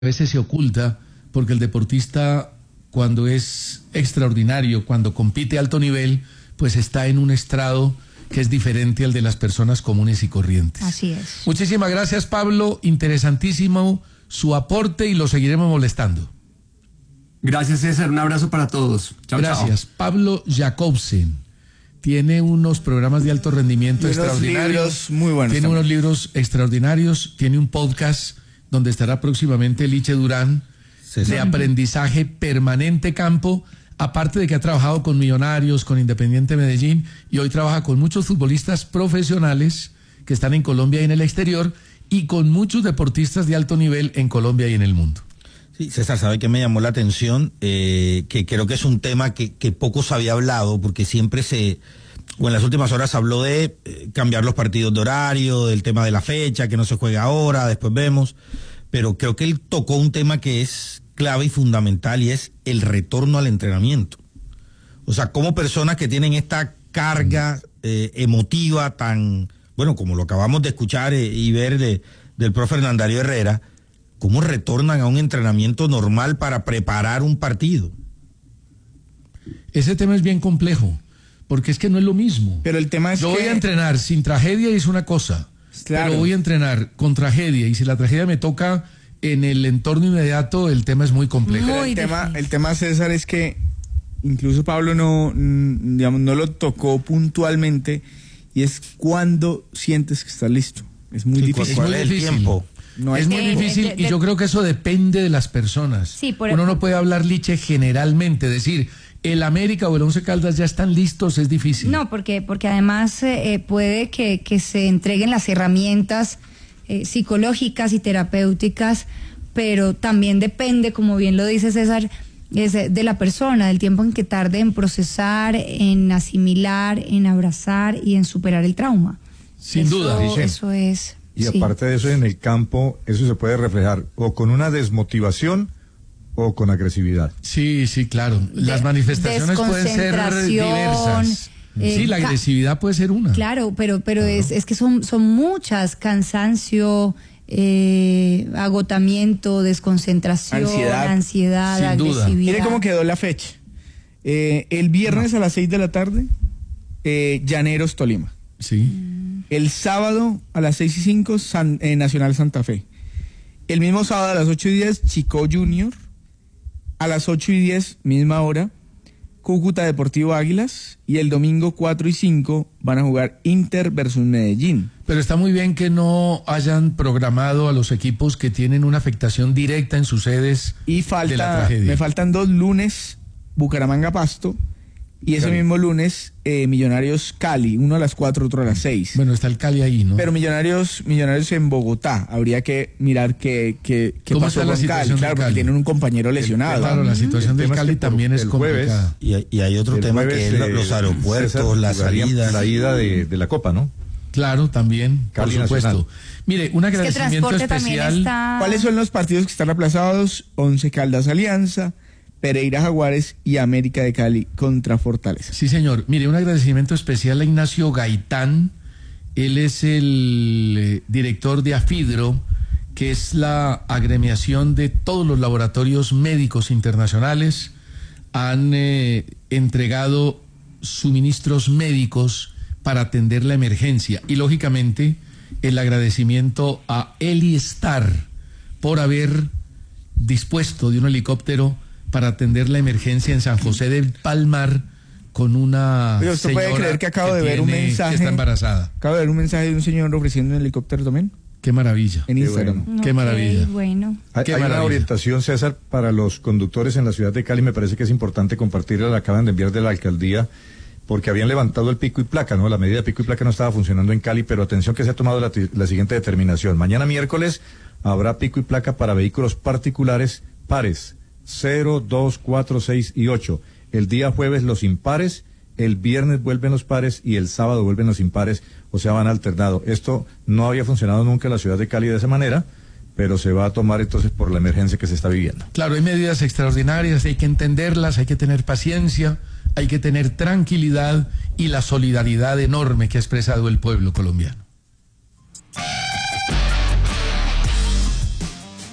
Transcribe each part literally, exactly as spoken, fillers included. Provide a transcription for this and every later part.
veces se oculta, porque el deportista, cuando es extraordinario, cuando compite a alto nivel, pues está en un estrado que es diferente al de las personas comunes y corrientes. Así es. Muchísimas gracias, Pablo, interesantísimo su aporte y lo seguiremos molestando. Gracias, César, un abrazo para todos. Chao, gracias. Chao. Pablo Jacobsen tiene unos programas de alto rendimiento unos extraordinarios. Libros muy buenos. Tiene también. unos libros extraordinarios, tiene un podcast donde estará próximamente Liche Durán, sí, sí. de aprendizaje permanente campo, aparte de que ha trabajado con Millonarios, con Independiente Medellín, y hoy trabaja con muchos futbolistas profesionales que están en Colombia y en el exterior, y con muchos deportistas de alto nivel en Colombia y en el mundo. Sí, César, ¿sabe qué me llamó la atención? Eh, que creo que es un tema que, que poco se había hablado, porque siempre se, o en las últimas horas se habló de eh, cambiar los partidos de horario, del tema de la fecha, que no se juega ahora, después vemos, pero creo que él tocó un tema que es clave y fundamental, y es el retorno al entrenamiento. O sea, como personas que tienen esta carga eh, emotiva tan, bueno, como lo acabamos de escuchar eh, y ver de, del profe Hernandario Herrera, ¿cómo retornan a un entrenamiento normal para preparar un partido? Ese tema es bien complejo, porque es que no es lo mismo. Pero el tema es Yo que... voy a entrenar sin tragedia y es una cosa, claro. Pero voy a entrenar con tragedia, y si la tragedia me toca en el entorno inmediato, el tema es muy complejo. Muy el, tema, el tema, César, es que incluso Pablo no, digamos, no lo tocó puntualmente, y es cuando sientes que estás listo. Es muy sí, difícil. ¿Cuál es el tiempo? No es, es muy de, difícil de, de, de, y yo creo que eso depende de las personas. Sí, por Uno no puede hablar, Liche, generalmente, decir el América o el Once Caldas ya están listos, es difícil. No, porque, porque además eh, puede que, que se entreguen las herramientas eh, psicológicas y terapéuticas, pero también depende, como bien lo dice César, es de la persona, del tiempo en que tarde en procesar, en asimilar, en abrazar y en superar el trauma. Sin eso, duda. Eso, eso es... Y sí. aparte de eso, en el campo, eso se puede reflejar o con una desmotivación o con agresividad. Sí, sí, claro. Las de, manifestaciones pueden ser diversas. Eh, sí, la agresividad puede ser una. Claro, pero pero claro. es, es que son, son muchas. Cansancio, eh, agotamiento, desconcentración, ansiedad, ansiedad Sin agresividad. Duda. Mire cómo quedó la fecha. Eh, el viernes no. a las seis de la tarde, eh, Llaneros, Tolima. Sí. El sábado a las seis y cinco, San, eh, Nacional Santa Fe. El mismo sábado a las ocho y diez, Chico Junior. A las ocho y diez, misma hora, Cúcuta Deportivo Águilas. Y el domingo cuatro y cinco van a jugar Inter versus Medellín. Pero está muy bien que no hayan programado a los equipos que tienen una afectación directa en sus sedes y falta, de la tragedia. Me faltan dos lunes, Bucaramanga Pasto. Y ese Cali. mismo lunes, eh, Millonarios Cali, uno a las cuatro, otro a las seis. Bueno, está el Cali ahí, ¿no? Pero Millonarios Millonarios en Bogotá, habría que mirar qué, qué, qué pasó con Cali, claro, porque tienen un compañero lesionado. El, claro, la situación del Cali también es complicada. Y, y hay otro tema que es los eh, aeropuertos, César, la salida. La ida de, de la Copa, ¿no? Claro, también, Cali por supuesto. Nacional. Mire, un agradecimiento es que especial. Está... ¿Cuáles son los partidos que están aplazados? Once Caldas Alianza, Pereira Jaguares y América de Cali contra Fortaleza. Sí, señor. Mire, un agradecimiento especial a Ignacio Gaitán. Él es el eh, director de AFIDRO, que es la agremiación de todos los laboratorios médicos internacionales. Han eh, entregado suministros médicos para atender la emergencia. Y, lógicamente, el agradecimiento a Elistar por haber dispuesto de un helicóptero para atender la emergencia en San José del Palmar con una Oye, ¿usted señora puede creer que acabo que de ver tiene, un mensaje? Que está embarazada. Acabo de ver un mensaje de un señor ofreciendo un helicóptero también. Qué maravilla. En Instagram. Bueno. Qué maravilla. Okay, bueno. Hay, Qué hay maravilla. una orientación, César, para los conductores en la ciudad de Cali. Me parece que es importante compartirla. La acaban de enviar de la alcaldía, porque habían levantado el pico y placa, ¿no? La medida de pico y placa no estaba funcionando en Cali, pero atención que se ha tomado la, la siguiente determinación. Mañana miércoles habrá pico y placa para vehículos particulares pares. cero, dos, cuatro, seis y ocho. El día jueves los impares, el viernes vuelven los pares y el sábado vuelven los impares, o sea, van alternado. Esto no había funcionado nunca en la ciudad de Cali de esa manera, pero se va a tomar entonces por la emergencia que se está viviendo. Claro, hay medidas extraordinarias, hay que entenderlas, hay que tener paciencia, hay que tener tranquilidad y la solidaridad enorme que ha expresado el pueblo colombiano.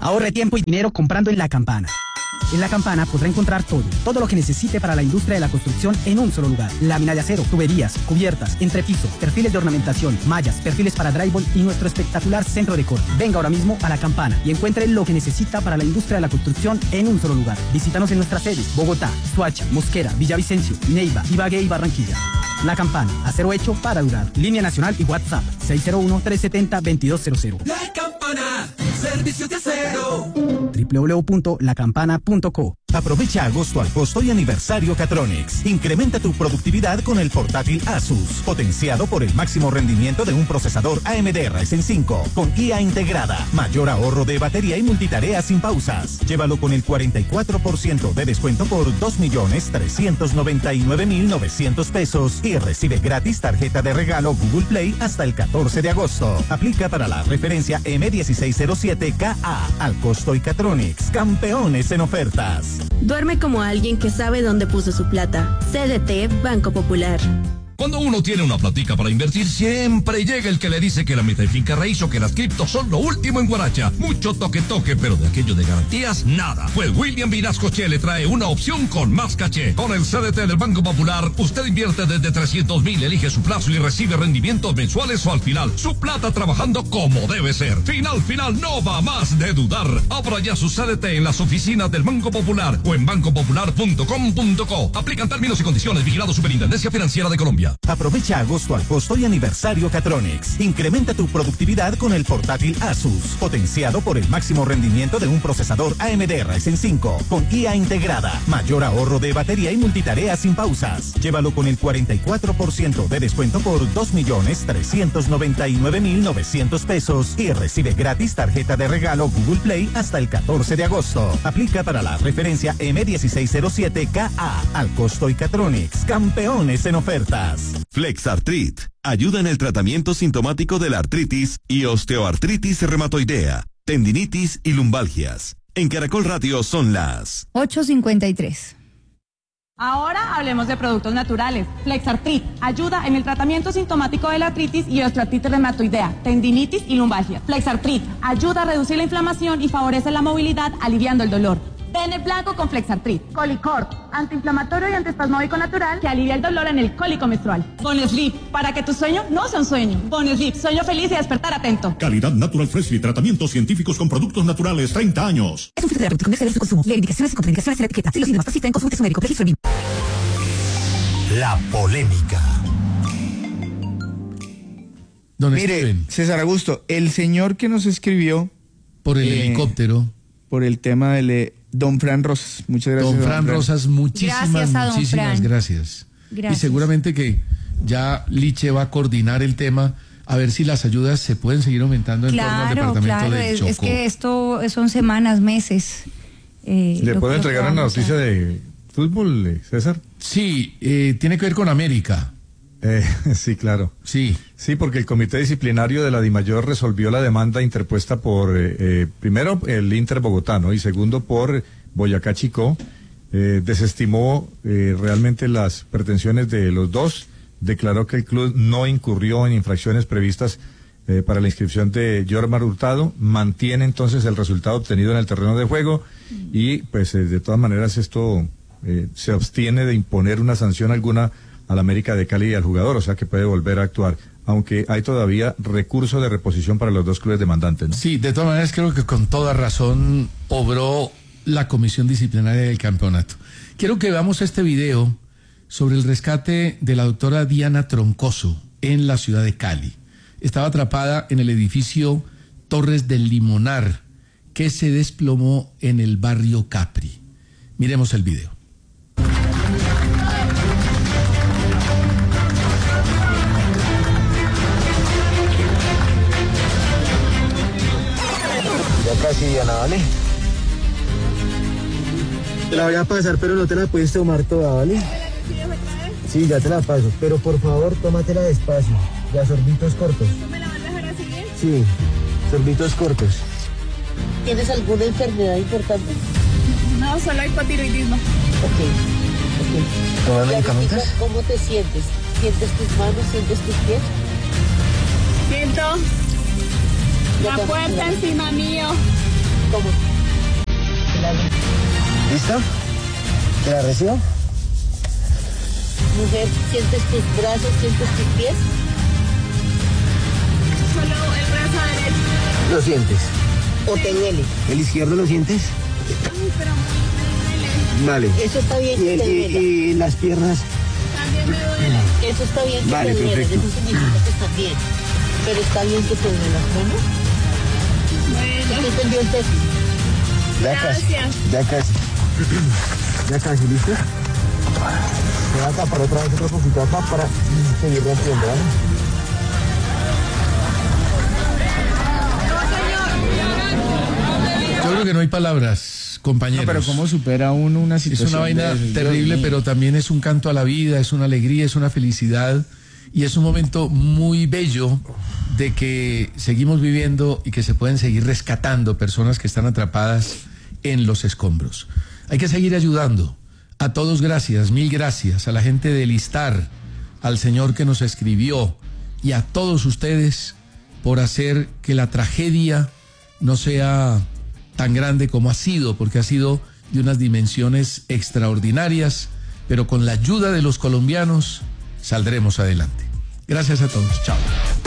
Ahorre tiempo y dinero comprando en La Campana. En La Campana podrá encontrar todo, todo lo que necesite para la industria de la construcción en un solo lugar. Lámina de acero, tuberías, cubiertas, entrepiso, perfiles de ornamentación, mallas, perfiles para drywall y nuestro espectacular centro de corte. Venga ahora mismo a La Campana y encuentre lo que necesita para la industria de la construcción en un solo lugar. Visítanos en nuestras sedes: Bogotá, Soacha, Mosquera, Villavicencio, Neiva, Ibagué y Barranquilla. La Campana, acero hecho para durar. Línea nacional y WhatsApp seis cero uno, tres siete cero, dos dos cero cero. La Campana, servicios de acero. doble u doble u doble u punto la campana punto co. Aprovecha agosto al costo y aniversario Catronics. Incrementa tu productividad con el portátil Asus, potenciado por el máximo rendimiento de un procesador A M D Ryzen cinco, con I A integrada, mayor ahorro de batería y multitarea sin pausas. Llévalo con el cuarenta y cuatro por ciento de descuento por dos millones trescientos noventa y nueve mil novecientos pesos y recibe gratis tarjeta de regalo Google Play hasta el catorce de agosto. Aplica para la referencia M dieciséis cero siete K A. Al costo y Catronics, campeones en ofertas. Duerme como alguien que sabe dónde puso su plata. C D T Banco Popular. Cuando uno tiene una platica para invertir, siempre llega el que le dice que la meta de finca raíz o que las criptos son lo último en Guaracha. Mucho toque-toque, pero de aquello de garantías, nada. Pues William Vinascoche le trae una opción con más caché. Con el C D T del Banco Popular, usted invierte desde trescientos mil, elige su plazo y recibe rendimientos mensuales o al final. Su plata trabajando como debe ser. Final, final, no va más de dudar. Abra ya su C D T en las oficinas del Banco Popular o en banco popular punto com punto co. Aplican términos y condiciones. Vigilado Superintendencia Financiera de Colombia. Aprovecha agosto al costo y aniversario Catronics. Incrementa tu productividad con el portátil Asus, potenciado por el máximo rendimiento de un procesador A M D Ryzen cinco, con I A integrada, mayor ahorro de batería y multitarea sin pausas. Llévalo con el cuarenta y cuatro por ciento de descuento por dos millones trescientos noventa y nueve mil novecientos pesos y recibe gratis tarjeta de regalo Google Play hasta el catorce de agosto. Aplica para la referencia M dieciséis cero siete K A. Al costo y Catronics, campeones en ofertas. Flexartrit ayuda en el tratamiento sintomático de la artritis y osteoartritis reumatoidea, tendinitis y lumbalgias. En Caracol Radio son las ocho cincuenta y tres. Ahora hablemos de productos naturales. Flexartrit ayuda en el tratamiento sintomático de la artritis y osteoartritis reumatoidea, tendinitis y lumbalgia. Flexartrit ayuda a reducir la inflamación y favorece la movilidad, aliviando el dolor. Pene blanco con Flexartrit. Colicort, antiinflamatorio y antiespasmódico natural que alivia el dolor en el cólico menstrual. Bonesleep, para que tu sueño no sea un sueño. Bonesleep, sueño feliz y despertar atento. Calidad Natural Freshly, tratamientos científicos con productos naturales, treinta años. Es un fitoterapéutico, no exceder su consumo. Leer indicaciones y contraindicaciones en la etiqueta. Si los síntomas persisten, consulte a su médico. Registro bien. La polémica. Mire, Steven. César Augusto, el señor que nos escribió por el eh, helicóptero, por el tema del eh, Don Fran Rosas. Muchas gracias. Don Fran, don Fran. Rosas, muchísimas, gracias muchísimas gracias. gracias. Y seguramente que ya Liche va a coordinar el tema, a ver si las ayudas se pueden seguir aumentando en claro, torno al departamento claro, del es, Chocó. Es que esto son semanas, meses. Eh, ¿Le puedo entregar una noticia a... de fútbol, César? Sí, eh, tiene que ver con América. Eh, sí, claro. Sí. Sí, porque el Comité Disciplinario de la DIMAYOR resolvió la demanda interpuesta por, eh, eh, primero, el Inter Bogotá, ¿no? Y segundo, por Boyacá Chicó. Eh, desestimó eh, realmente las pretensiones de los dos. Declaró que el club no incurrió en infracciones previstas eh, para la inscripción de Yormar Hurtado. Mantiene entonces el resultado obtenido en el terreno de juego. Y, pues, eh, de todas maneras, esto eh, se abstiene de imponer una sanción alguna al América de Cali y al jugador, o sea que puede volver a actuar, aunque hay todavía recurso de reposición para los dos clubes demandantes, ¿no? Sí, de todas maneras creo que con toda razón obró la comisión disciplinaria del campeonato. Quiero que veamos este video sobre el rescate de la doctora Diana Troncoso en la ciudad de Cali. Estaba atrapada en el edificio Torres del Limonar, que se desplomó en el barrio Capri. Miremos el video. Casi, Diana, ¿vale? Te la voy a pasar, pero no te la puedes tomar toda, ¿vale? Sí, ya te la paso, pero por favor, tómatela despacio, ya sorbitos cortos. ¿Tú me la vas a dejar así bien? Sí, sorbitos cortos. ¿Tienes alguna enfermedad importante? No, solo hipotiroidismo. Ok, ok. ¿Tomas medicamentos? ¿Cómo te sientes? ¿Sientes tus manos? ¿Sientes tus pies? Siento la puerta encima mío. ¿Cómo? ¿Listo? ¿Te la recibo? Mujer, ¿sientes tus brazos, sientes tus pies? Solo el brazo derecho. ¿Lo sientes? ¿O te duele? ¿El izquierdo lo sientes? Uy, pero muy Vale. Eso está bien que ¿Y, te y- duela. y las piernas? también me duele. Eso está bien que Vale, te duele. perfecto. Eso significa que estás bien. Pero está bien que te duela. Bueno, Bueno, estoy pendiente. Ya casi. Gracias. Ya casi. Ya casi, ¿listo? Voy a tapar otra vez otro poquito acá para seguir rompiendo, ¿vale? Yo creo que no hay palabras, compañeros. No, pero ¿cómo supera uno una Es situación? una vaina de esas? Dios terrible, mío. pero también es un canto a la vida, es una alegría, es una felicidad y es un momento muy bello de que seguimos viviendo y que se pueden seguir rescatando personas que están atrapadas en los escombros. Hay que seguir ayudando. A todos gracias, mil gracias, a la gente del Istar, al señor que nos escribió y a todos ustedes por hacer que la tragedia no sea tan grande como ha sido, porque ha sido de unas dimensiones extraordinarias, pero con la ayuda de los colombianos saldremos adelante. Gracias a todos. Chao.